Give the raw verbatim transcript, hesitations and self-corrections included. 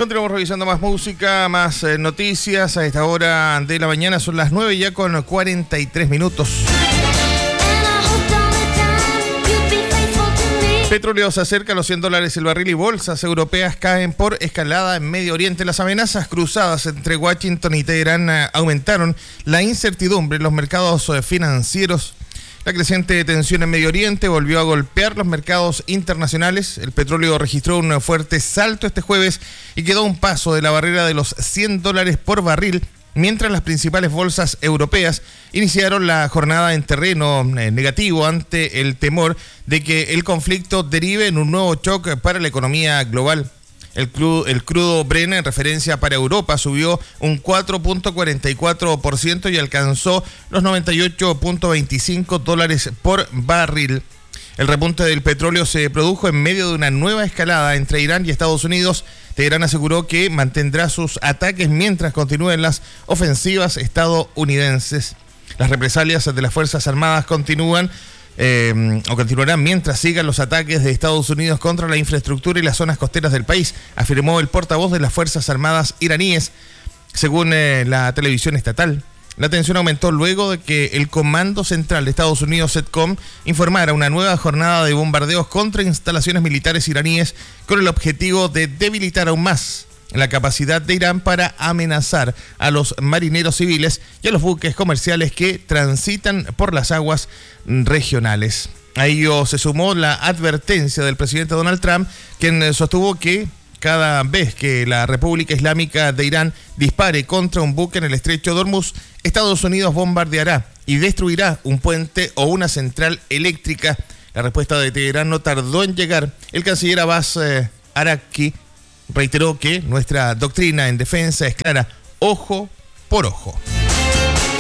Continuamos revisando más música, más eh, noticias. A esta hora de la mañana son las nueve ya con cuarenta y tres minutos. Petróleo se acerca a los cien dólares el barril y bolsas europeas caen por escalada en Medio Oriente. Las amenazas cruzadas entre Washington y Teherán aumentaron la incertidumbre en los mercados financieros. La creciente tensión en Medio Oriente volvió a golpear los mercados internacionales. El petróleo registró un fuerte salto este jueves y quedó a un paso de la barrera de los cien dólares por barril, mientras las principales bolsas europeas iniciaron la jornada en terreno negativo ante el temor de que el conflicto derive en un nuevo shock para la economía global. El crudo, el crudo Brent en referencia para Europa subió un cuatro punto cuarenta y cuatro por ciento y alcanzó los noventa y ocho punto veinticinco dólares por barril. El repunte del petróleo se produjo en medio de una nueva escalada entre Irán y Estados Unidos. Teherán aseguró que mantendrá sus ataques mientras continúen las ofensivas estadounidenses. Las represalias de las Fuerzas Armadas continúan eh, o continuarán mientras sigan los ataques de Estados Unidos contra la infraestructura y las zonas costeras del país, afirmó el portavoz de las Fuerzas Armadas iraníes, según eh, la televisión estatal. La tensión aumentó luego de que el Comando Central de Estados Unidos, CENTCOM, informara una nueva jornada de bombardeos contra instalaciones militares iraníes con el objetivo de debilitar aún más la capacidad de Irán para amenazar a los marineros civiles y a los buques comerciales que transitan por las aguas regionales. A ello se sumó la advertencia del presidente Donald Trump, quien sostuvo que cada vez que la República Islámica de Irán dispare contra un buque en el estrecho de Hormuz, Estados Unidos bombardeará y destruirá un puente o una central eléctrica. La respuesta de Teherán no tardó en llegar. El canciller Abbas eh, Araqui reiteró que nuestra doctrina en defensa es clara, ojo por ojo.